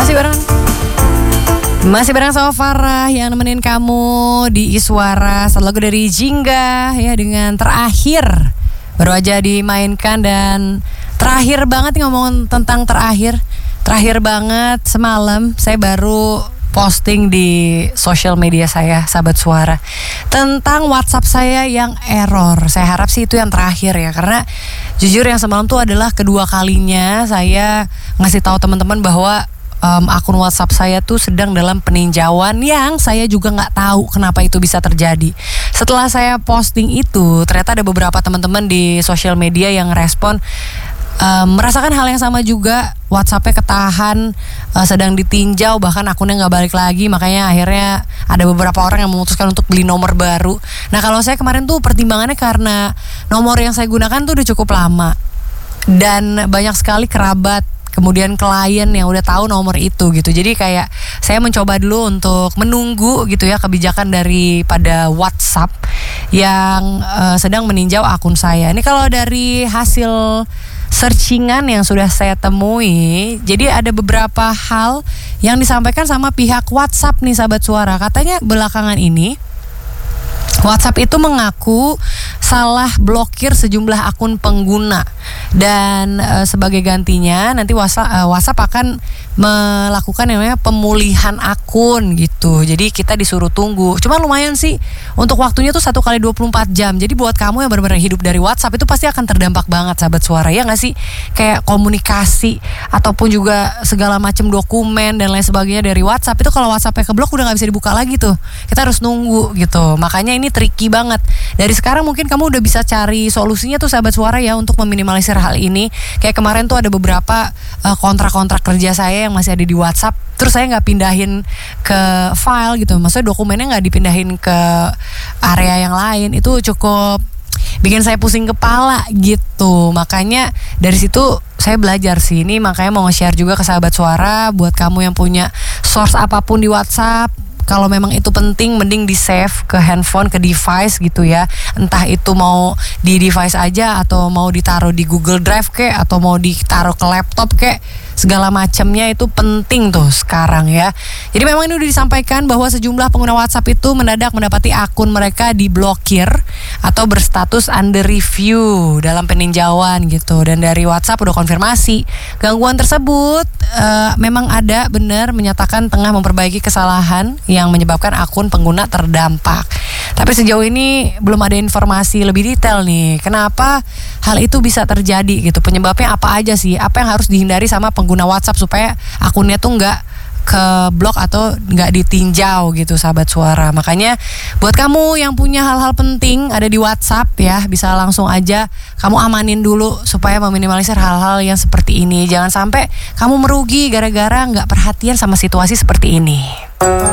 Masih bareng sama Farah yang nemenin kamu di Iswara. Satu lagu dari Jingga ya dengan Terakhir. Baru aja dimainkan dan terakhir banget nih ngomong tentang terakhir. Terakhir banget semalam saya baru posting di sosial media saya, sahabat suara, tentang WhatsApp saya yang error. Saya harap sih itu yang terakhir ya, karena jujur yang semalam tuh adalah kedua kalinya saya ngasih tahu teman-teman bahwa akun WhatsApp saya tuh sedang dalam peninjauan yang saya juga nggak tahu kenapa itu bisa terjadi. Setelah saya posting itu, ternyata ada beberapa teman-teman di sosial media yang respon merasakan hal yang sama juga. WhatsApp-nya ketahan, sedang ditinjau, bahkan akunnya nggak balik lagi. Makanya akhirnya ada beberapa orang yang memutuskan untuk beli nomor baru. Nah kalau saya kemarin tuh pertimbangannya karena nomor yang saya gunakan tuh udah cukup lama dan banyak sekali kerabat, kemudian klien yang udah tahu nomor itu gitu. Jadi kayak saya mencoba dulu untuk menunggu gitu ya kebijakan daripada WhatsApp yang sedang meninjau akun saya. Ini kalau dari hasil searchingan yang sudah saya temui, jadi ada beberapa hal yang disampaikan sama pihak WhatsApp nih sahabat suara. Katanya belakangan ini WhatsApp itu mengaku salah blokir sejumlah akun pengguna dan sebagai gantinya nanti WhatsApp akan melakukan yang namanya pemulihan akun gitu. Jadi kita disuruh tunggu. Cuman lumayan sih untuk waktunya tuh 1 kali 24 jam. Jadi buat kamu yang benar-benar hidup dari WhatsApp itu pasti akan terdampak banget sahabat suara, ya nggak sih? Kayak komunikasi ataupun juga segala macam dokumen dan lain sebagainya dari WhatsApp itu kalau WhatsAppnya keblok udah nggak bisa dibuka lagi tuh. Kita harus nunggu gitu. Makanya ini tricky banget. Dari sekarang mungkin kamu udah bisa cari solusinya tuh sahabat suara ya untuk meminimalisir hal ini. Kayak kemarin tuh ada beberapa kontrak-kontrak kerja saya yang masih ada di WhatsApp, terus saya nggak pindahin ke file gitu. Maksudnya dokumennya nggak dipindahin ke area yang lain. Itu cukup bikin saya pusing kepala gitu. Makanya dari situ saya belajar sih ini. Makanya mau nge-share juga ke sahabat suara, buat kamu yang punya source apapun di WhatsApp, kalau memang itu penting, mending di save ke handphone, ke device gitu ya. Entah itu mau di device aja atau mau ditaruh di Google Drive kek, atau mau ditaruh ke laptop kek, segala macamnya itu penting tuh sekarang ya. Jadi memang ini udah disampaikan bahwa sejumlah pengguna WhatsApp itu mendadak mendapati akun mereka diblokir atau berstatus under review dalam peninjauan gitu. Dan dari WhatsApp udah konfirmasi gangguan tersebut memang ada, benar, menyatakan tengah memperbaiki kesalahan yang menyebabkan akun pengguna terdampak. Tapi sejauh ini belum ada informasi lebih detail nih kenapa hal itu bisa terjadi gitu. Penyebabnya apa aja sih? Apa yang harus dihindari sama pengguna WhatsApp supaya akunnya tuh nggak ke blok atau nggak ditinjau gitu sahabat suara. Makanya buat kamu yang punya hal-hal penting ada di WhatsApp ya, bisa langsung aja kamu amanin dulu supaya meminimalisir hal-hal yang seperti ini. Jangan sampai kamu merugi gara-gara nggak perhatian sama situasi seperti ini.